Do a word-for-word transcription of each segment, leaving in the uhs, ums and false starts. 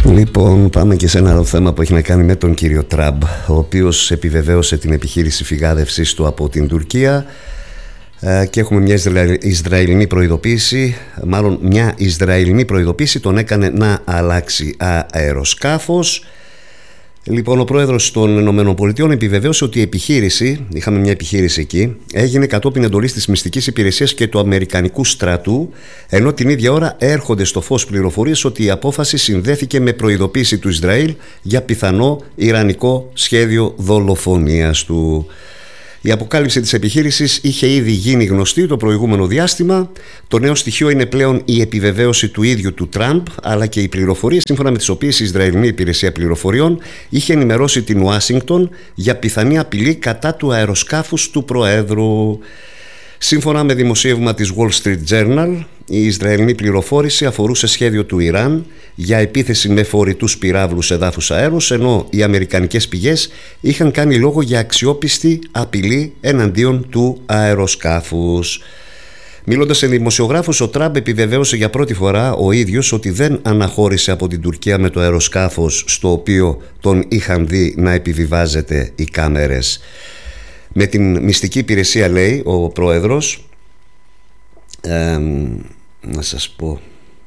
Λοιπόν, πάμε και σε ένα άλλο θέμα που έχει να κάνει με τον κύριο Τραμπ, ο οποίος επιβεβαίωσε την επιχείρηση φυγάδευσης του από την Τουρκία και έχουμε μια Ισραηλινή προειδοποίηση, μάλλον μια Ισραηλινή προειδοποίηση τον έκανε να αλλάξει αεροσκάφος. Λοιπόν, ο πρόεδρος των ΗΠΑ επιβεβαίωσε ότι η επιχείρηση, είχαμε μια επιχείρηση εκεί, έγινε κατόπιν εντολής της μυστικής υπηρεσίας και του Αμερικανικού στρατού, ενώ την ίδια ώρα έρχονται στο φως πληροφορίες ότι η απόφαση συνδέθηκε με προειδοποίηση του Ισραήλ για πιθανό ιρανικό σχέδιο δολοφονίας του. Η αποκάλυψη της επιχείρησης είχε ήδη γίνει γνωστή το προηγούμενο διάστημα. Το νέο στοιχείο είναι πλέον η επιβεβαίωση του ίδιου του Τραμπ, αλλά και οι πληροφορίες σύμφωνα με τις οποίες η Ισραηλινή Υπηρεσία Πληροφοριών είχε ενημερώσει την Ουάσιγκτον για πιθανή απειλή κατά του αεροσκάφους του Προέδρου. Σύμφωνα με δημοσίευμα της Wall Street Journal, η Ισραηλινή πληροφόρηση αφορούσε σχέδιο του Ιράν για επίθεση με φορητούς πυράβλους εδάφους αέρους, ενώ οι αμερικανικές πηγές είχαν κάνει λόγο για αξιόπιστη απειλή εναντίον του αεροσκάφους. Μιλώντας σε δημοσιογράφους, ο Τραμπ επιβεβαίωσε για πρώτη φορά ο ίδιος ότι δεν αναχώρησε από την Τουρκία με το αεροσκάφος στο οποίο τον είχαν δει να επιβιβάζεται οι κάμερες. Με την μυστική υπηρεσία, λέει ο πρόεδρος, ε, να σας πω,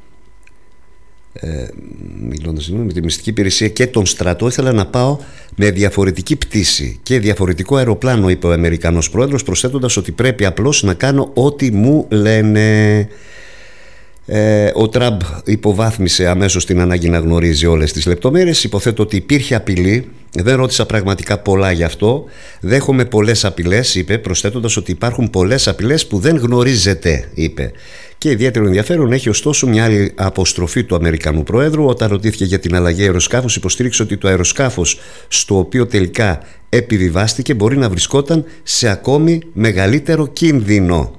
ε, μιλώντας με τη μυστική υπηρεσία και τον στρατό, ήθελα να πάω με διαφορετική πτήση και διαφορετικό αεροπλάνο, είπε ο Αμερικανός πρόεδρος, προσθέτοντας ότι πρέπει απλώς να κάνω ό,τι μου λένε. Ε, ο Τραμπ υποβάθμισε αμέσως την ανάγκη να γνωρίζει όλες τις λεπτομέρειες. Υποθέτω ότι υπήρχε απειλή. Δεν ρώτησα πραγματικά πολλά γι' αυτό. Δέχομαι πολλές απειλές, είπε, προσθέτοντας ότι υπάρχουν πολλές απειλές που δεν γνωρίζετε, είπε. Και ιδιαίτερο ενδιαφέρον έχει ωστόσο μια άλλη αποστροφή του Αμερικανού Προέδρου. Όταν ρωτήθηκε για την αλλαγή αεροσκάφους, υποστήριξε ότι το αεροσκάφος στο οποίο τελικά επιβιβάστηκε μπορεί να βρισκόταν σε ακόμη μεγαλύτερο κίνδυνο.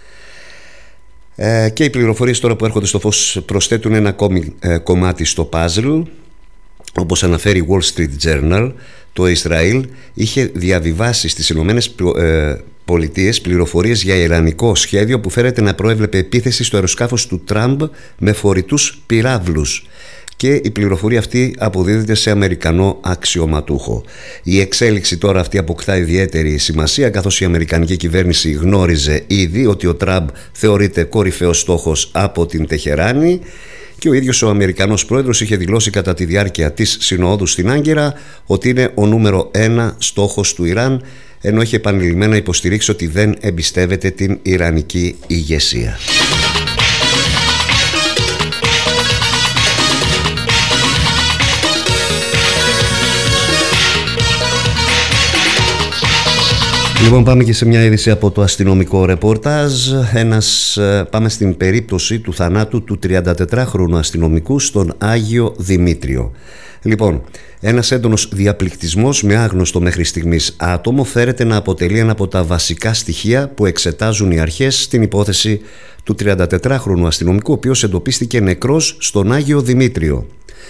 Ε, και οι πληροφορίες τώρα που έρχονται στο φως προσθέτουν ένα ακόμη ε, κομμάτι στο puzzle. Όπως αναφέρει η Wall Street Journal, το Ισραήλ είχε διαβιβάσει στις Ηνωμένες Πολιτείες πληροφορίες για ιρανικό σχέδιο που φέρεται να προέβλεπε επίθεση στο αεροσκάφος του Τραμπ με φορητούς πυράβλους. Και η πληροφορία αυτή αποδίδεται σε Αμερικανό αξιωματούχο. Η εξέλιξη τώρα αυτή αποκτά ιδιαίτερη σημασία, καθώς η Αμερικανική κυβέρνηση γνώριζε ήδη ότι ο Τραμπ θεωρείται κορυφαίος στόχος από την Τεχεράνη και ο ίδιος ο Αμερικανός πρόεδρος είχε δηλώσει κατά τη διάρκεια της συνόδου στην Άγκυρα ότι είναι ο νούμερο ένα στόχος του Ιράν, ενώ είχε επανειλημμένα υποστηρίξει ότι δεν εμπιστεύεται την ιρανική ηγεσία. Λοιπόν, πάμε και σε μια είδηση από το αστυνομικό ρεπορτάζ. Ένας, πάμε στην περίπτωση του θανάτου του τριαντατετράχρονου αστυνομικού στον Άγιο Δημήτριο. Λοιπόν, ένας έντονος διαπληκτισμός με άγνωστο μέχρι στιγμής άτομο φέρεται να αποτελεί ένα από τα βασικά στοιχεία που εξετάζουν οι αρχές στην υπόθεση του τριαντατετράχρονου αστυνομικού, ο οποίος εντοπίστηκε νεκρός στον Άγιο Δημήτριο.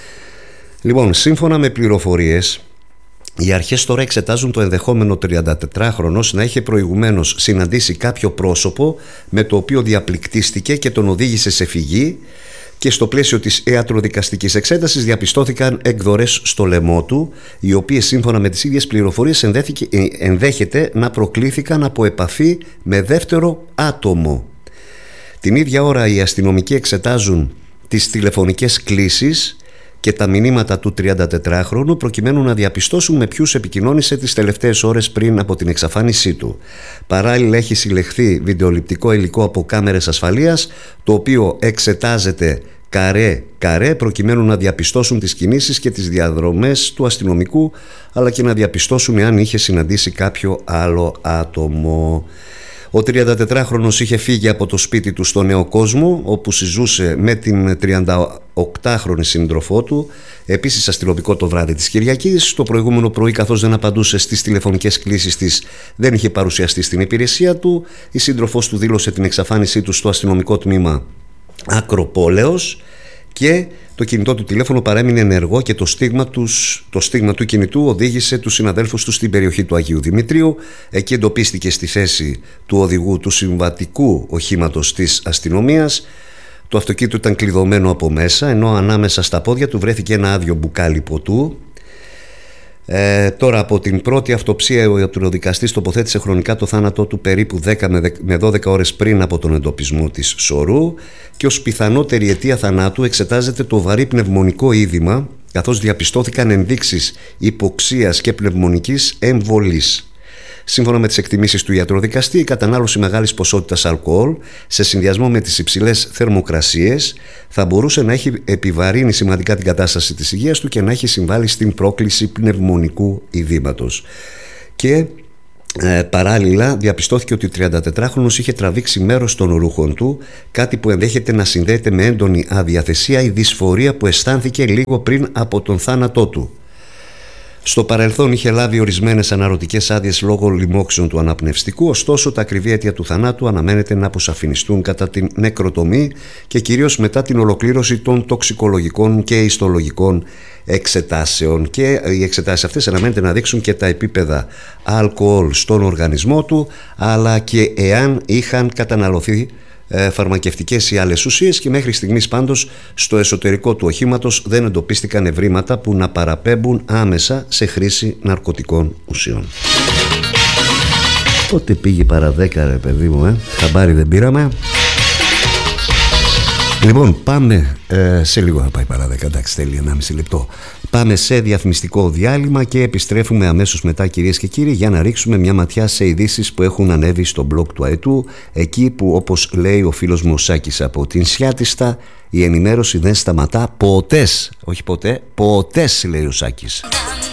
Λοιπόν, σύμφωνα με πληροφορίες, οι αρχές τώρα εξετάζουν το ενδεχόμενο τριαντατετράχρονος να είχε προηγουμένως συναντήσει κάποιο πρόσωπο με το οποίο διαπληκτίστηκε και τον οδήγησε σε φυγή, και στο πλαίσιο της ιατροδικαστικής εξέτασης διαπιστώθηκαν εκδορές στο λαιμό του, οι οποίες σύμφωνα με τις ίδιες πληροφορίες ενδέχεται να προκλήθηκαν από επαφή με δεύτερο άτομο. Την ίδια ώρα οι αστυνομικοί εξετάζουν τις τηλεφωνικές κλήσεις και τα μηνύματα του τριαντατετράχρονου προκειμένου να διαπιστώσουν με ποιους επικοινώνησε τις τελευταίες ώρες πριν από την εξαφάνισή του. Παράλληλα έχει συλλεχθεί βιντεοληπτικό υλικό από κάμερες ασφαλείας, το οποίο εξετάζεται καρέ καρέ προκειμένου να διαπιστώσουν τις κινήσεις και τις διαδρομές του αστυνομικού, αλλά και να διαπιστώσουν εάν είχε συναντήσει κάποιο άλλο άτομο. Ο τριαντατετράχρονος είχε φύγει από το σπίτι του στο Νέο Κόσμο, όπου συζούσε με την τριανταοκτάχρονη σύντροφό του. Επίσης αστυνομικό το βράδυ της Κυριακής. Το προηγούμενο πρωί, καθώς δεν απαντούσε στις τηλεφωνικές κλήσεις της, δεν είχε παρουσιαστεί στην υπηρεσία του. Η σύντροφός του δήλωσε την εξαφάνισή του στο αστυνομικό τμήμα Ακροπόλεως και το κινητό του τηλέφωνο παρέμεινε ενεργό και το στίγμα, τους, το στίγμα του κινητού οδήγησε τους συναδέλφους του στην περιοχή του Αγίου Δημητρίου. Εκεί εντοπίστηκε στη θέση του οδηγού του συμβατικού οχήματος της αστυνομίας, Το αυτοκίνητο ήταν κλειδωμένο από μέσα, ενώ ανάμεσα στα πόδια του βρέθηκε ένα άδειο μπουκάλι ποτού. Ε, τώρα, από την πρώτη αυτοψία, ο ιατροδικαστής τοποθέτησε χρονικά το θάνατό του περίπου δέκα με δώδεκα ώρες πριν από τον εντοπισμό της σωρού, και ως πιθανότερη αιτία θανάτου εξετάζεται το βαρύ πνευμονικό είδημα, καθώς διαπιστώθηκαν ενδείξεις υποξίας και πνευμονικής εμβολής. Σύμφωνα με τις εκτιμήσεις του ιατροδικαστή, η κατανάλωση μεγάλης ποσότητας αλκοόλ σε συνδυασμό με τις υψηλές θερμοκρασίες θα μπορούσε να έχει επιβαρύνει σημαντικά την κατάσταση της υγείας του και να έχει συμβάλει στην πρόκληση πνευμονικού ειδήματος. Και ε, παράλληλα διαπιστώθηκε ότι ο τριαντατετράχρονος είχε τραβήξει μέρος των ρούχων του, κάτι που ενδέχεται να συνδέεται με έντονη αδιαθεσία ή δυσφορία που αισθάνθηκε λίγο πριν από τον θάνατό του. Στο παρελθόν είχε λάβει ορισμένες αναρωτικές άδειες λόγω λοιμώξεων του αναπνευστικού, ωστόσο τα ακριβή αίτια του θανάτου αναμένεται να αποσαφινιστούν κατά την νεκροτομή και κυρίως μετά την ολοκλήρωση των τοξικολογικών και ιστολογικών εξετάσεων. Και οι εξετάσεις αυτές αναμένεται να δείξουν και τα επίπεδα αλκοόλ στον οργανισμό του, αλλά και εάν είχαν καταναλωθεί φαρμακευτικές ή άλλες ουσίες, και μέχρι στιγμής πάντως στο εσωτερικό του οχήματος δεν εντοπίστηκαν ευρήματα που να παραπέμπουν άμεσα σε χρήση ναρκωτικών ουσιών. Πότε πήγε παρά δέκα, ρε παιδί μου, ε? Χαμπάρι δεν πήραμε. Λοιπόν, πάμε ε, σε λίγο θα πάει παρά δέκα, εντάξει, τέλει ενάμιση λεπτό. Πάμε σε διαφημιστικό διάλειμμα και επιστρέφουμε αμέσως μετά, κυρίες και κύριοι, για να ρίξουμε μια ματιά σε ειδήσεις που έχουν ανέβει στο blog του ΑΕΤΟΥ, εκεί που, όπως λέει ο φίλος μου ο Σάκης από την Σιάτιστα, η ενημέρωση δεν σταματά ποτέ, όχι ποτέ, ποτέ, λέει ο Σάκης.